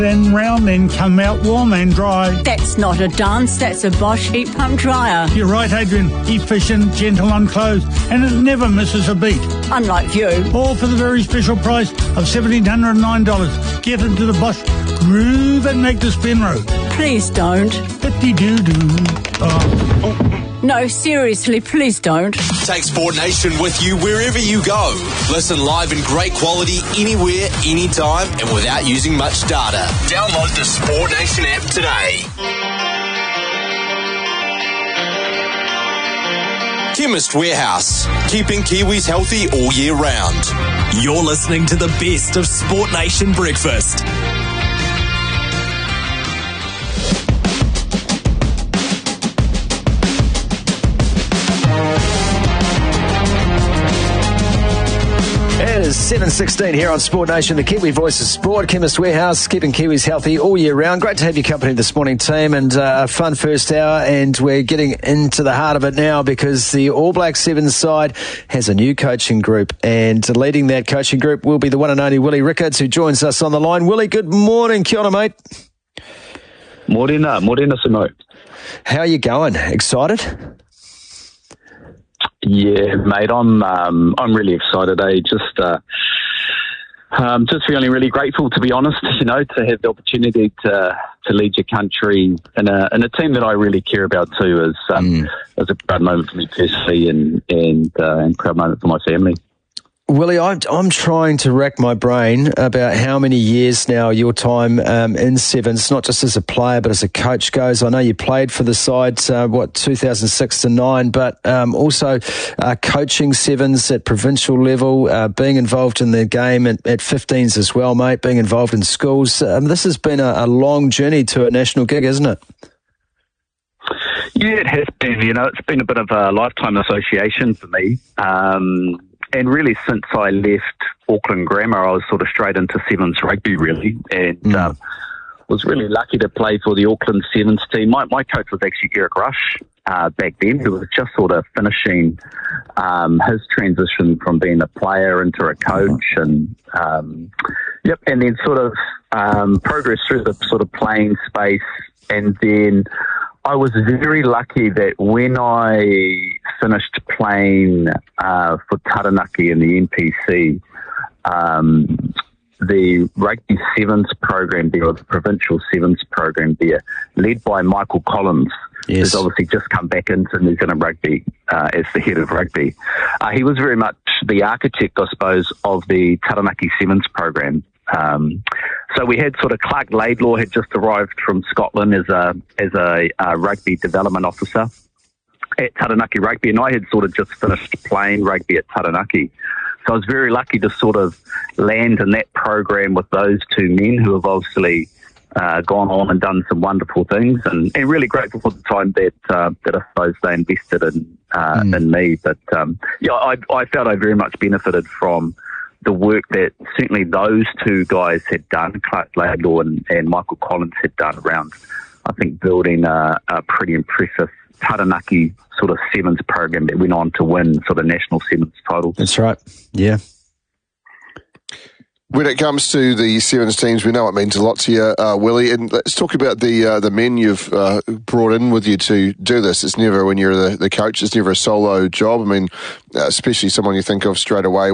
then round, then come out warm and dry. That's not a dance, that's a Bosch heat pump dryer. You're right, Adrian. Efficient, gentle on clothes, and it never misses a beat. Unlike you. All for the very special price of $1,709. Get into the Bosch Groove and make the Spinro. Please don't. No, seriously, please don't. Take Sport Nation with you wherever you go. Listen live in great quality anywhere, anytime, and without using much data. Download the Sport Nation app today. Chemist Warehouse, keeping Kiwis healthy all year round. You're listening to the best of Sport Nation Breakfast. It is 7:16 here on Sport Nation, the Kiwi voice of sport. Chemist Warehouse, keeping Kiwis healthy all year round. Great to have your company this morning, team, and a fun first hour, and we're getting into the heart of it now because the All Black Sevens side has a new coaching group, and leading that coaching group will be the one and only Willie Ricketts, who joins us on the line. Willie, good morning. Kia ora, mate. Morena, Simo. How are you going? Excited? Yeah, mate, I'm really excited. Just feeling really grateful, to be honest. You know, to have the opportunity to lead your country in a team that I really care about too. Is a proud moment for me personally, and proud moment for my family. Willie, I'm trying to rack my brain about how many years now your time in Sevens, not just as a player but as a coach, goes. I know you played for the side, 2006 to 9, but also coaching Sevens at provincial level, being involved in the game at 15s as well, mate, being involved in schools. This has been a long journey to a national gig, isn't it? Yeah, it has been. You know, it's been a bit of a lifetime association for me. And really, since I left Auckland Grammar, I was sort of straight into Sevens rugby, really, and was really lucky to play for the Auckland Sevens team. My coach was actually Eric Rush back then, who was just sort of finishing his transition from being a player into a coach, and and then sort of progressed through the sort of playing space, and then I was very lucky that when I finished playing for Taranaki in the NPC, the Rugby Sevens program there, or the Provincial Sevens program there, led by Michael Collins, who's obviously just come back into New Zealand Rugby as the head of rugby. He was very much the architect, I suppose, of the Taranaki Sevens program. So we had sort of Clark Laidlaw had just arrived from Scotland as a rugby development officer at Taranaki Rugby, and I had sort of just finished playing rugby at Taranaki. So I was very lucky to sort of land in that program with those two men who have obviously gone on and done some wonderful things, and really grateful for the time that I suppose they invested in me. But I felt I very much benefited from the work that certainly those two guys had done, Clark Laidlaw and Michael Collins had done around, I think, building a pretty impressive Taranaki sort of Sevens program that went on to win sort of national Sevens titles. That's right, yeah. When it comes to the Sevens teams, we know it means a lot to you, Willie. And let's talk about the men you've brought in with you to do this. It's never, when you're the coach, it's never a solo job. I mean, especially someone you think of straight away